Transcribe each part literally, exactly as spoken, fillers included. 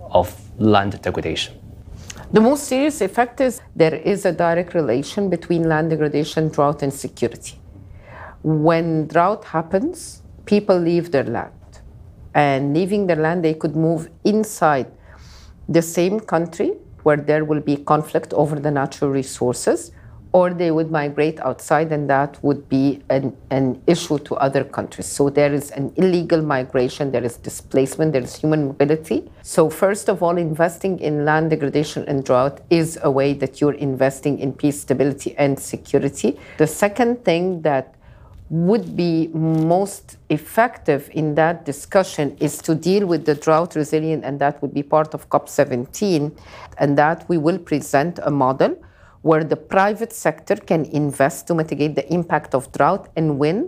of land degradation? The most serious effect is there is a direct relation between land degradation, drought, and security. When drought happens, people leave their land. And leaving their land, they could move inside the same country where there will be conflict over the natural resources, or they would migrate outside, and that would be an, an issue to other countries. So there is an illegal migration, there is displacement, there is human mobility. So first of all, investing in land degradation and drought is a way that you're investing in peace, stability, and security. The second thing that would be most effective in that discussion is to deal with the drought resilient, and that would be part of COP seventeen, and that we will present a model where the private sector can invest to mitigate the impact of drought and win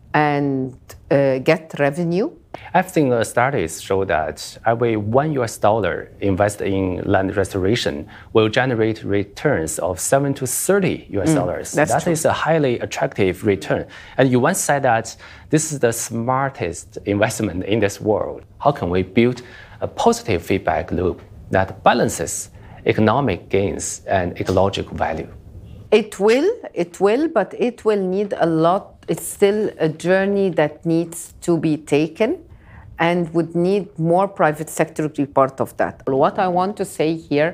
and uh, get revenue. I've seen uh, studies show that every one U S dollar invested in land restoration will generate returns of seven to thirty U S dollars. Mm, that's that true. is a highly attractive return. And you once said that this is the smartest investment in this world. How can we build a positive feedback loop that balances economic gains and ecological value? It will, it will, but it will need a lot. It's still a journey that needs to be taken and would need more private sector to be part of that. What I want to say here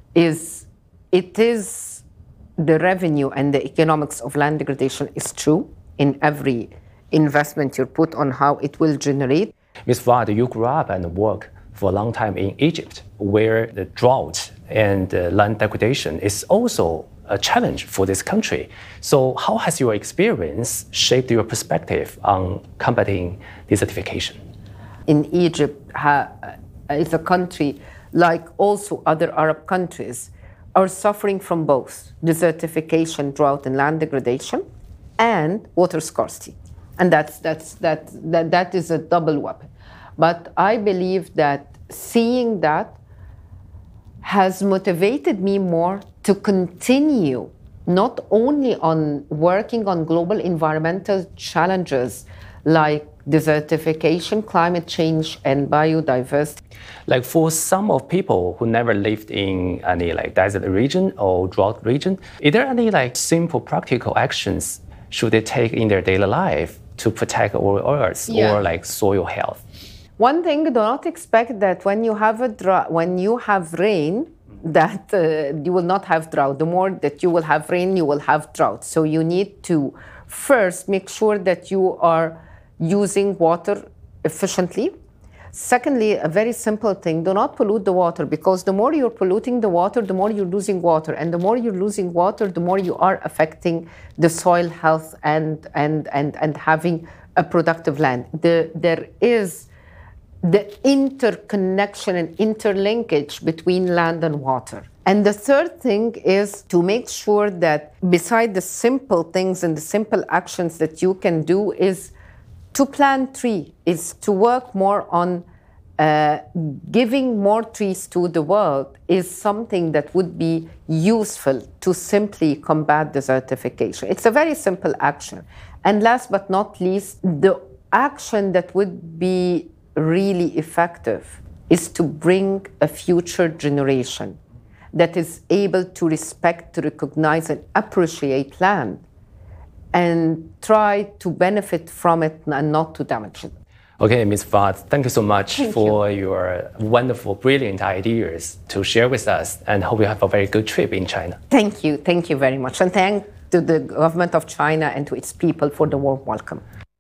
is it is the revenue and the economics of land degradation is true in every investment you put on how it will generate. Miz Fouad, you grew up and worked for a long time in Egypt, where the drought and uh, land degradation is also a challenge for this country. So how has your experience shaped your perspective on combating desertification? In Egypt, ha, is a country, like also other Arab countries, are suffering from both desertification, drought, and land degradation, and water scarcity. And that's, that's, that, that, that is a double weapon. But I believe that seeing that has motivated me more to continue not only on working on global environmental challenges like desertification, climate change, and biodiversity. Like for some of people who never lived in any like desert region or drought region, is there any like simple practical actions should they take in their daily life to protect our earth Yeah. or like soil health? One thing, do not expect that when you have a drought, when you have rain, that uh, you will not have drought. The more that you will have rain, you will have drought. So you need to first make sure that you are using water efficiently. Secondly, a very simple thing, do not pollute the water, because the more you're polluting the water, the more you're losing water. And the more you're losing water, the more you are affecting the soil health and, and, and, and having a productive land. The, there is the interconnection and interlinkage between land and water. And the third thing is to make sure that beside the simple things and the simple actions that you can do is to plant trees, is to work more on uh, giving more trees to the world is something that would be useful to simply combat desertification. It's a very simple action. And last but not least, the action that would be really effective is to bring a future generation that is able to respect, to recognize, and appreciate land and try to benefit from it and not to damage it. Okay, Miz Fouad, thank you so much Thank for you. your wonderful, brilliant ideas to share with us, and hope you have a very good trip in China. Thank you. Thank you very much. And thank to the government of China and to its people for the warm welcome.